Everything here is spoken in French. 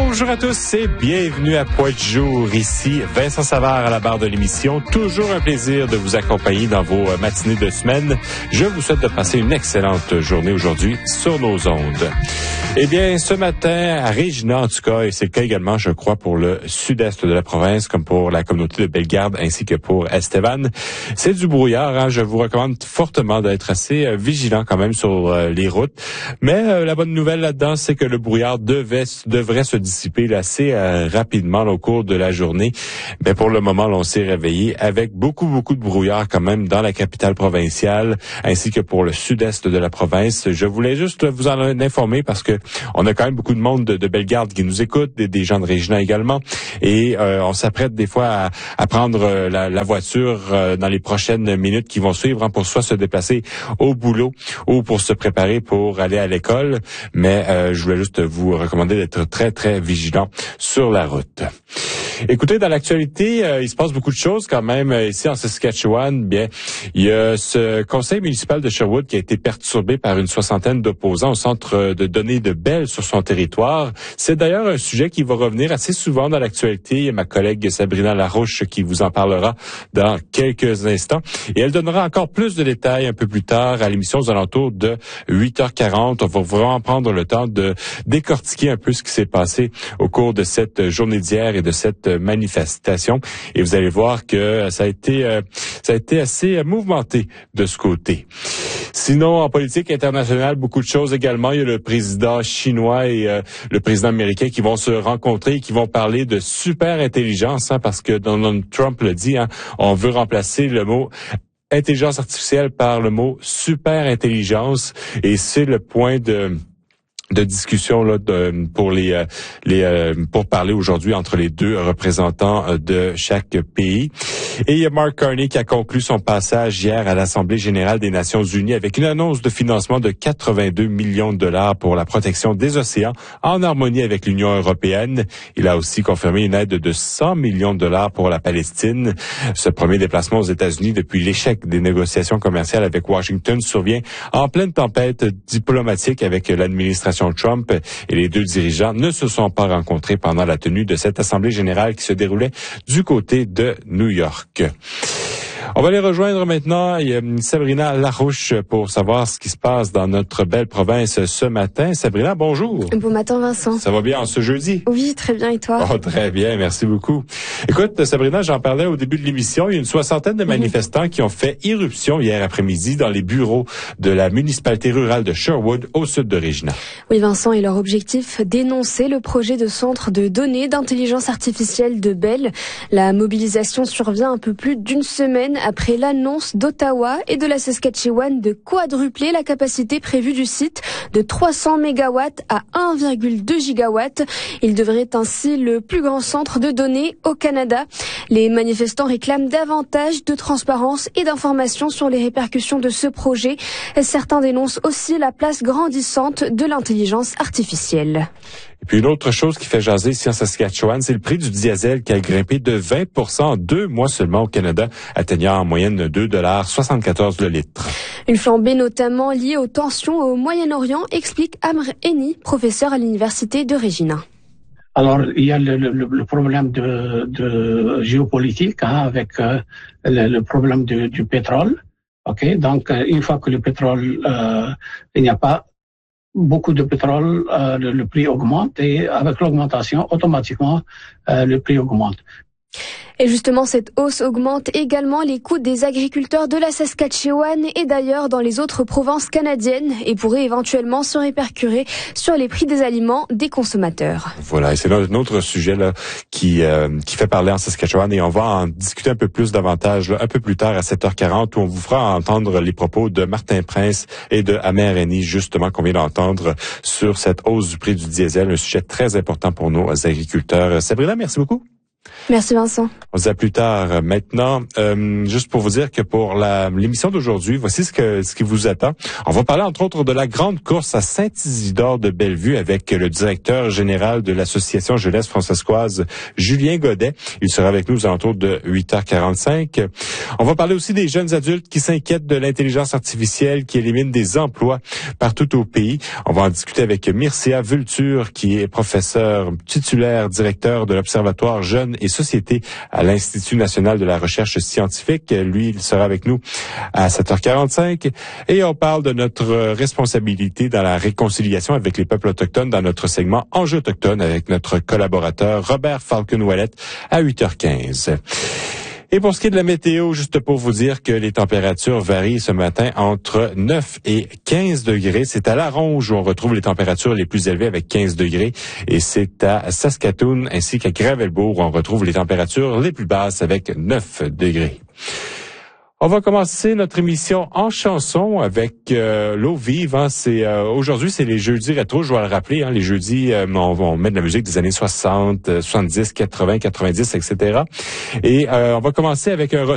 Bonjour à tous et bienvenue à Point de jour. Ici Vincent Savard à la barre de l'émission. Toujours un plaisir de vous accompagner dans vos matinées de semaine. Je vous souhaite de passer une excellente journée aujourd'hui sur nos ondes. Eh bien, ce matin, à Regina, en tout cas, et c'est le cas également, je crois, pour le sud-est de la province, comme pour la communauté de Bellegarde, ainsi que pour Estevan. C'est du brouillard, hein. Je vous recommande fortement d'être assez vigilant quand même sur les routes. Mais la bonne nouvelle là-dedans, c'est que le brouillard devrait se dissiper là, assez rapidement là, au cours de la journée. Mais pour le moment, là, on s'est réveillé avec beaucoup de brouillard quand même dans la capitale provinciale, ainsi que pour le sud-est de la province. Je voulais juste vous en informer parce que on a quand même beaucoup de monde de Bellegarde qui nous écoute, des gens de Regina également, et on s'apprête des fois à prendre la voiture dans les prochaines minutes qui vont suivre, hein, pour soit se déplacer au boulot ou pour se préparer pour aller à l'école. Mais je voulais juste vous recommander d'être très vigilant sur la route. Écoutez, dans l'actualité, il se passe beaucoup de choses quand même ici en Saskatchewan. Bien, il y a ce conseil municipal de Sherwood qui a été perturbé par une soixantaine d'opposants au centre de données de Bell sur son territoire. C'est d'ailleurs un sujet qui va revenir assez souvent dans l'actualité. Il y a ma collègue Sabrina Larouche qui vous en parlera dans quelques instants. Et elle donnera encore plus de détails un peu plus tard à l'émission aux alentours de 8h40. On va vraiment prendre le temps de décortiquer un peu ce qui s'est passé au cours de cette journée d'hier et de cette manifestation. Et vous allez voir que ça a été assez mouvementé de ce côté. Sinon, en politique internationale, beaucoup de choses également. Il y a le président chinois et le président américain qui vont se rencontrer et qui vont parler de super intelligence, hein, parce que Donald Trump le dit, hein, on veut remplacer le mot intelligence artificielle par le mot super intelligence, et c'est le point de discussion là pour parler aujourd'hui entre les deux représentants de chaque pays. Et il y a Mark Carney qui a conclu son passage hier à l'Assemblée générale des Nations unies avec une annonce de financement de 82 millions de dollars pour la protection des océans en harmonie avec l'Union européenne. Il a aussi confirmé une aide de 100 millions de dollars pour la Palestine. Ce premier déplacement aux États-Unis depuis l'échec des négociations commerciales avec Washington survient en pleine tempête diplomatique avec l'administration Trump, et les deux dirigeants ne se sont pas rencontrés pendant la tenue de cette assemblée générale qui se déroulait du côté de New York. On va les rejoindre maintenant. Il y a Sabrina Larouche pour savoir ce qui se passe dans notre belle province ce matin. Sabrina, bonjour. Bon matin, Vincent. Ça va bien en ce jeudi? Oui, très bien. Et toi? Oh, très bien. Merci beaucoup. Écoute, Sabrina, j'en parlais au début de l'émission. Il y a une soixantaine de manifestants qui ont fait irruption hier après-midi dans les bureaux de la municipalité rurale de Sherwood, au sud de Regina. Oui, Vincent, et leur objectif, dénoncer le projet de centre de données d'intelligence artificielle de Bell. La mobilisation survient un peu plus d'une semaine après l'annonce d'Ottawa et de la Saskatchewan de quadrupler la capacité prévue du site de 300 mégawatts à 1,2 gigawatts. Il devrait être ainsi le plus grand centre de données au Canada. Les manifestants réclament davantage de transparence et d'informations sur les répercussions de ce projet. Certains dénoncent aussi la place grandissante de l'intelligence artificielle. Et puis une autre chose qui fait jaser ici en Saskatchewan, c'est le prix du diesel qui a grimpé de 20% en 2 mois seulement au Canada, atteignant en moyenne 2,74 $ le litre. Une flambée notamment liée aux tensions au Moyen-Orient, explique Amr Eni, professeur à l'université de Regina. Alors, il y a le problème de géopolitique, hein, avec le problème du pétrole. Ok, donc une fois que le pétrole, il n'y a pas beaucoup de pétrole, le prix augmente, et avec l'augmentation, automatiquement, le prix augmente. Et justement, cette hausse augmente également les coûts des agriculteurs de la Saskatchewan et d'ailleurs dans les autres provinces canadiennes et pourrait éventuellement se répercuter sur les prix des aliments des consommateurs. Voilà, et c'est là un autre sujet là qui fait parler en Saskatchewan, et on va en discuter un peu plus davantage là, un peu plus tard à 7h40, où on vous fera entendre les propos de Martin Prince et de Amr Eni, justement, qu'on vient d'entendre sur cette hausse du prix du diesel, un sujet très important pour nos agriculteurs. Sabrina, merci beaucoup. Merci Vincent. On se dit à plus tard. Maintenant, juste pour vous dire que pour l'émission d'aujourd'hui, voici ce qui vous attend. On va parler entre autres de la grande course à Saint-Isidore de Bellevue avec le directeur général de l'association Jeunesse Francescoise, Julien Godet. Il sera avec nous aux alentours de 8h45. On va parler aussi des jeunes adultes qui s'inquiètent de l'intelligence artificielle qui élimine des emplois partout au pays. On va en discuter avec Mircea Vulture, qui est professeur titulaire, directeur de l'Observatoire Jeunes et Société à l'Institut national de la recherche scientifique. Lui, il sera avec nous à 7h45. Et on parle de notre responsabilité dans la réconciliation avec les peuples autochtones dans notre segment Enjeux autochtones avec notre collaborateur Robert Falcon-Ouellette à 8h15. Et pour ce qui est de la météo, juste pour vous dire que les températures varient ce matin entre 9 et 15 degrés. C'est à La Ronge où on retrouve les températures les plus élevées avec 15 degrés. Et c'est à Saskatoon ainsi qu'à Gravelbourg où on retrouve les températures les plus basses avec 9 degrés. On va commencer notre émission en chanson avec l'eau vive. Hein. Aujourd'hui, c'est les jeudis rétro, je dois le rappeler. Hein, les jeudis, on va mettre de la musique des années 60, 70, 80, 90, etc. Et on va commencer avec un